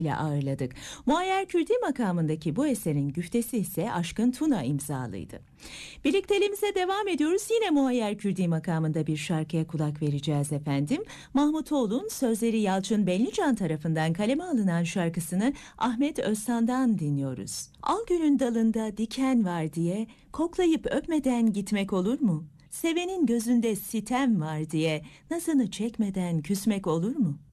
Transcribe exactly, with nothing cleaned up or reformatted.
ile ağırladık. Muayyer Kürdi makamındaki bu eserin güftesi ise Aşkın Tuna imzalıydı. Birlikteliğimize devam ediyoruz. Yine Muayyer Kürdi makamında bir şarkıya kulak vereceğiz efendim. Mahmut Oğlu'nun sözleri Yalçın Benlican tarafından kaleme alınan şarkısını Ahmet Özsan'dan dinliyoruz. Al gülün dalında diken var diye koklayıp öpmeden gitmek olur mu? Sevenin gözünde sitem var diye nazını çekmeden küsmek olur mu?